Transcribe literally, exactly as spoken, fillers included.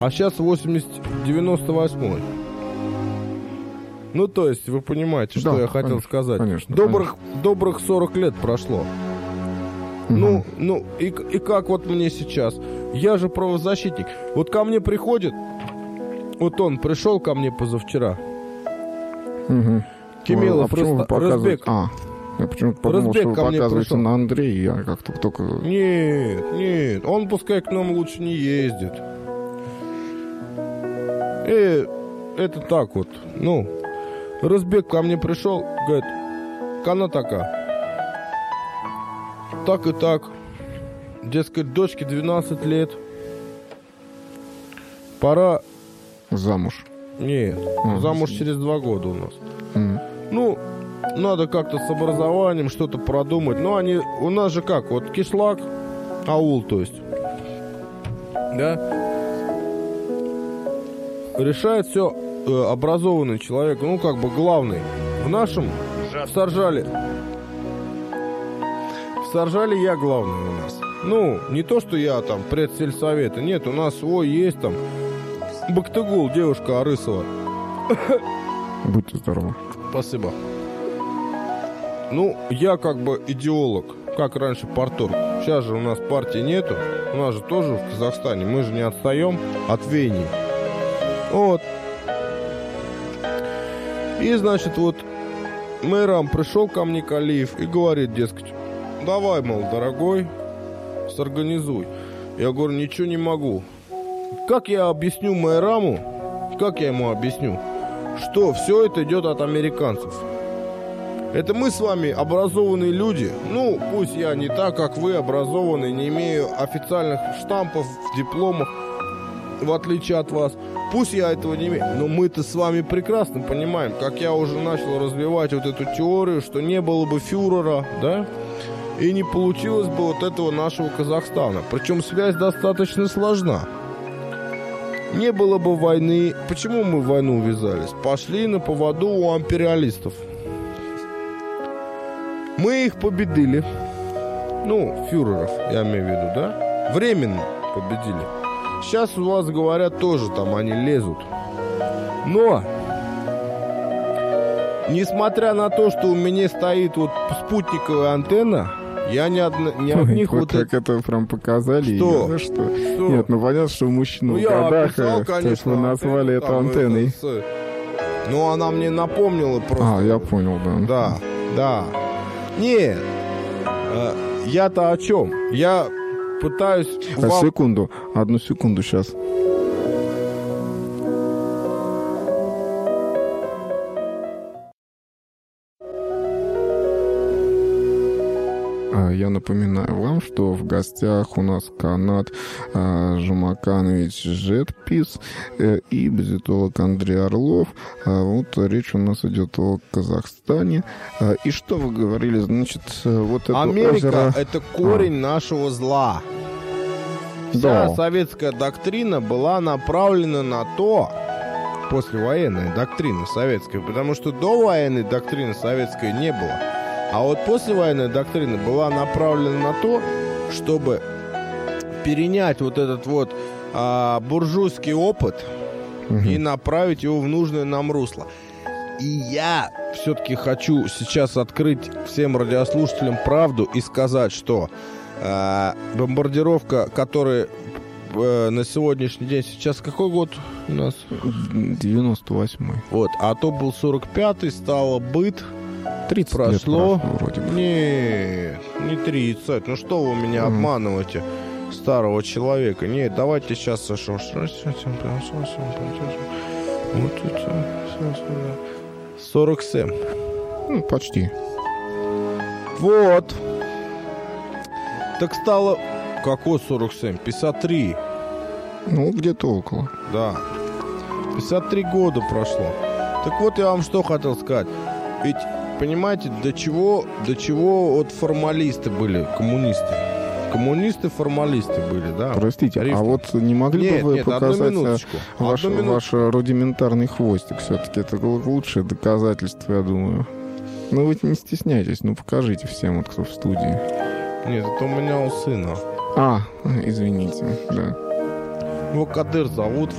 А сейчас восемьдесят девяносто восьмой. Ну, то есть, вы понимаете, что Да, я хотел конечно, сказать. конечно, добрых, добрых сорок лет прошло. Угу. Ну, ну и, и как вот мне сейчас? Я же правозащитник. Вот ко мне приходит, вот он пришел ко мне позавчера. Угу. Кемелов, а Рыста, Разбек. А, я почему-то подумал, Разбек что вы ко мне показываете пришел. на Андрея, я как-то только... Нет, нет, он пускай к нам лучше не ездит. И это так вот, ну, Разбек ко мне пришел, говорит, кана такая. Так и так. Дескать, дочке двенадцать лет. Пора... Замуж. Нет, А, замуж с- через два года у нас. М. Ну, надо как-то с образованием что-то продумать. Ну, они... У нас же как? Вот кишлак, аул, то есть. Да? Решает все э, образованный человек. Ну, как бы главный. В нашем... В Саржале... В Саржале я главный у нас. Ну, не то, что я там предсельсовета. Нет, у нас свой есть там. Бактыгул, девушка Арысова. Будьте здоровы. Спасибо. Ну, я как бы идеолог, как раньше парторг. Сейчас же у нас партии нету. У нас же тоже в Казахстане. Мы же не отстаем от веяний. Вот. И, значит, вот мэрам пришел ко мне Калиев и говорит, дескать, давай, мол, дорогой, сорганизуй. Я говорю, ничего не могу. Как я объясню мэраму, как я ему объясню, что все это идет от американцев? Это мы с вами образованные люди. Ну, пусть я не так, как вы, образованный, не имею официальных штампов, дипломов, в отличие от вас. Пусть я этого не имею, но мы-то с вами прекрасно понимаем, как я уже начал развивать вот эту теорию, что не было бы фюрера, да, и не получилось бы вот этого нашего Казахстана. Причем связь достаточно сложна. Не было бы войны. Почему мы в войну ввязались? Пошли на поводу у империалистов. Мы их победили. Ну, фюреров, я имею в виду, да? Временно победили. Сейчас у вас говорят тоже, там они лезут. Но, несмотря на то, что у меня стоит вот спутниковая антенна, я не, одна, не от них вот вот так это... это прям показали. Что? Я, да, что? Что? Нет, ну понятно, что мужчина Ну, в я годах, описал, э, конечно, то есть вы назвали это там, антенной. это, с- Ну, она мне напомнила просто. А, я понял, да. Да, да. Нет. Э, Я-то о чем? Я пытаюсь... А, вам- секунду, одну секунду сейчас. Я напоминаю вам, что в гостях у нас Канат а, Жумаканович Жетпис э, и базитолог Андрей Орлов. А, вот речь у нас идет о Казахстане. А, и что вы говорили, значит, вот это Америка озеро... — это корень нашего зла. Вся Да. советская доктрина была направлена на то, послевоенная доктрина советская, потому что до военной доктрины советской не было. А вот послевоенная доктрина была направлена на то, чтобы перенять вот этот вот а, буржуйский опыт Мгм. и направить его в нужное нам русло. И я все-таки хочу сейчас открыть всем радиослушателям правду и сказать, что э, бомбардировка, которая э, на сегодняшний день, сейчас какой год у нас? девяносто восьмой. Вот, а то был сорок пятый, стало быт, тридцать прошло. лет прошло вроде бы. Нет, не тридцать, ну что вы меня Мгм. обманываете, старого человека? Нет, давайте сейчас... Вот это... сорок семь. Ну, почти. Вот. Так стало... Какой сорок семь? пятьдесят три. Ну, где-то около. Да. пятьдесят три года прошло. Так вот я вам что хотел сказать. Ведь, понимаете, до чего, до чего вот формалисты были, коммунисты. Коммунисты-формалисты были, да? Простите, Рифмы. а вот не могли Нет, бы вы нет, одну показать э, минуточку. ваш, Одну минуту- ваш рудиментарный хвостик? Все-таки это л- лучшее доказательство, я думаю. Ну, вы не стесняйтесь, ну покажите всем, вот, кто в студии. Нет, это у меня у сына. А, извините, да. Его Кадыр зовут,